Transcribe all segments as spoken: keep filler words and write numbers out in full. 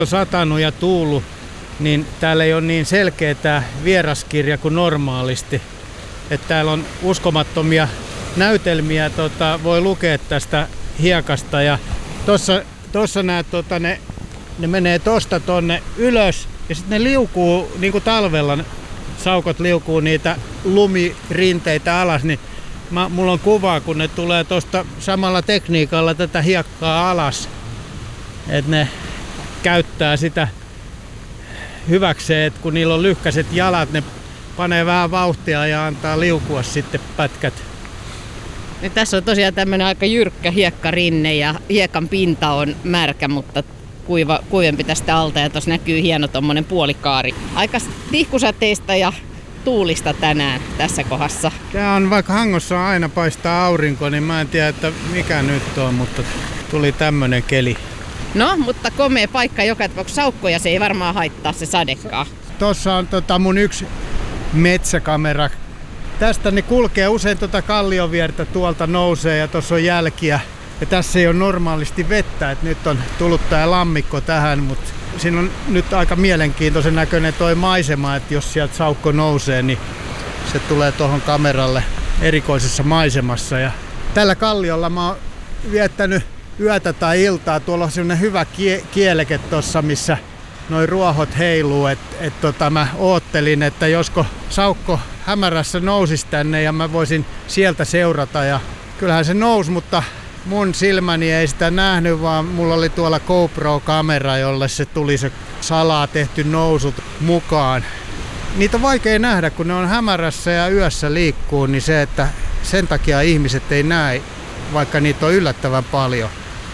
Satanut ja tuullut, niin täällä ei ole niin selkeä tämä vieraskirja kuin normaalisti. Että täällä on uskomattomia näytelmiä, tota, voi lukea tästä hiekasta. Ja tossa, tossa nää, tota, ne, ne menee tosta tonne ylös ja sitten ne liukuu, niin kuin talvella saukot liukuu niitä lumirinteitä alas. Niin mä, mulla on kuvaa, kun ne tulee tosta samalla tekniikalla tätä hiekkaa alas. Että ne käyttää sitä hyväkseen, että kun niillä on lyhkäiset jalat, ne panee vähän vauhtia ja antaa liukua sitten pätkät. Ja tässä on tosiaan tämmöinen aika jyrkkä hiekkarinne ja hiekan pinta on märkä, mutta kuiva, kuivempi tästä alta ja tuossa näkyy hieno tommonen puolikaari. Aika tihkusateista ja tuulista tänään tässä kohdassa. Tää on, vaikka Hangossa aina paistaa aurinko, niin mä en tiedä, että mikä nyt on, mutta tuli tämmönen keli. No, mutta komea paikka joka tapauksessa, saukkoja se ei varmaan haittaa se sadekaan. Tossa on tota mun yksi metsäkamera. Tästä ne kulkee usein tota kallioviertä, tuolta nousee ja tossa on jälkiä. Ja tässä ei ole normaalisti vettä, että nyt on tullut tää lammikko tähän, mutta siinä on nyt aika mielenkiintoisen näköinen toi maisema, että jos sieltä saukko nousee, niin se tulee tuohon kameralle erikoisessa maisemassa. Ja tällä kalliolla mä oon viettänyt yötä tai iltaa. Tuolla on semmonen hyvä kie- kieleke tossa, missä noi ruohot heiluu. Et, et tota, mä oottelin, että josko saukko hämärässä nousisi tänne ja mä voisin sieltä seurata. Ja kyllähän se nousi, mutta mun silmäni ei sitä nähnyt, vaan mulla oli tuolla GoPro-kamera, jolle se tuli se salaa tehty nousut mukaan. Niitä on vaikea nähdä, kun ne on hämärässä ja yössä liikkuu, niin se, että sen takia ihmiset ei näe, vaikka niitä on yllättävän paljon.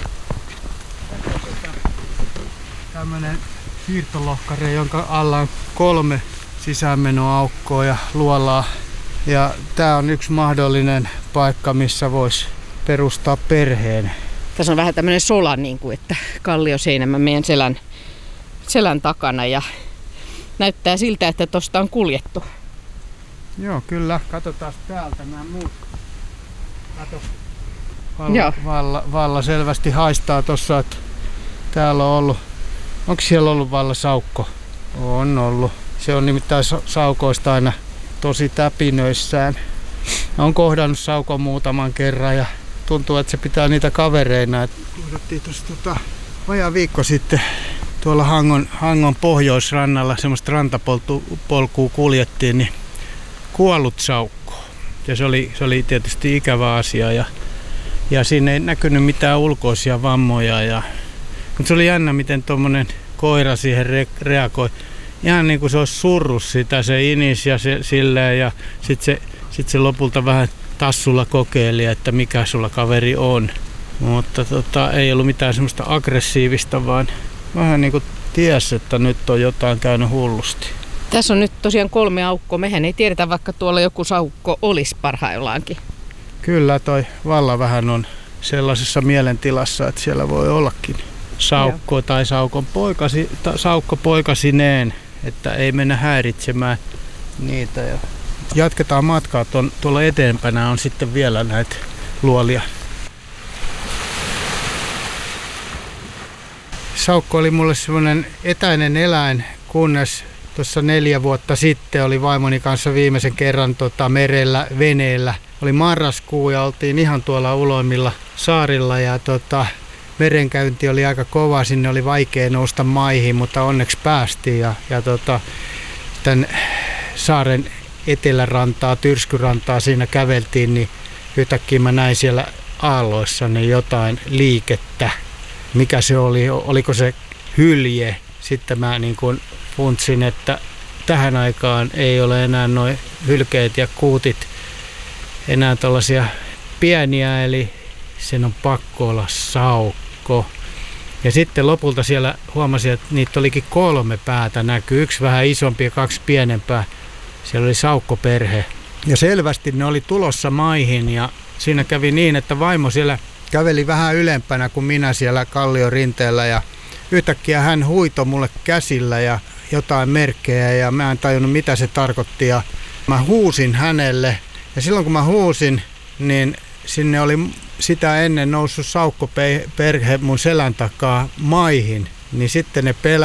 Tämmönen siirtolohkare, jonka alla on kolme sisäänmenoaukkoa ja luolaa. Ja tää on yksi mahdollinen paikka, missä voisi perustaa perheen. Tässä on vähän tämmönen sola, niin kuin, että kallioseinämä meidän selän, selän takana ja näyttää siltä, että tosta on kuljettu. Joo, kyllä. Katsotaan täältä nämä muut. Kato. Valla, valla, valla selvästi haistaa tossa, että täällä on ollut. Onko siellä ollut valla saukko? On ollut. Se on nimittäin saukoista aina tosi täpinöissään. On kohdannut saukon muutaman kerran ja tuntuu, että se pitää niitä kavereina. Kohdattiin tuossa tota, vajaa viikko sitten tuolla Hangon, Hangon pohjoisrannalla semmoista rantapolkua kuljettiin, niin kuollut saukko. Ja se oli, se oli tietysti ikävä asia ja, ja siinä ei näkynyt mitään ulkoisia vammoja. Ja, mutta se oli jännä, miten tuommoinen koira siihen re, reagoi. Ihan niin kuin se olisi surrut sitä, se inis ja se, silleen ja sitten se, sit se lopulta vähän tassulla kokeili, että mikä sulla kaveri on. Mutta tota, ei ollut mitään semmoista aggressiivista, vaan vähän niin kuin ties, että nyt on jotain käynyt hullusti. Tässä on nyt tosiaan kolme aukkoa. Mehän ei tiedetä, vaikka tuolla joku saukko olisi parhaillaankin. Kyllä, toi valla vähän on sellaisessa mielentilassa, että siellä voi ollakin saukko Joo. tai saukon poikasi, ta, saukko poikasineen, että ei mennä häiritsemään niitä. Ja jatketaan matkaa. Tuon, tuolla eteenpäin on sitten vielä näitä luolia. Saukko oli mulle semmoinen etäinen eläin, kunnes tuossa neljä vuotta sitten oli vaimoni kanssa viimeisen kerran tota, merellä, veneellä. Oli marraskuu ja oltiin ihan tuolla uloimmilla saarilla ja tota, merenkäynti oli aika kova. Sinne oli vaikea nousta maihin, mutta onneksi päästiin ja, ja tota, tämän saaren etelärantaa, Tyrskyrantaa siinä käveltiin, niin yhtäkkiä mä näin siellä aalloissa niin jotain liikettä. Mikä se oli? Oliko se hylje? Sitten mä niin kuin funtsin, että tähän aikaan ei ole enää nuo hylkeet ja kuutit enää tällaisia pieniä, eli sen on pakko olla saukko. Ja sitten lopulta siellä huomasin, että niitä olikin kolme päätä näkyy. Yksi vähän isompi ja kaksi pienempää. Siellä oli saukkoperhe. Ja selvästi ne oli tulossa maihin ja siinä kävi niin, että vaimo siellä käveli vähän ylempänä kuin minä siellä kalliorinteellä ja yhtäkkiä hän huitoi mulle käsillä ja jotain merkkejä ja mä en tajunnut mitä se tarkoitti ja mä huusin hänelle ja silloin kun mä huusin, niin sinne oli sitä ennen noussut saukkoperhe mun selän takaa maihin, niin sitten ne pelä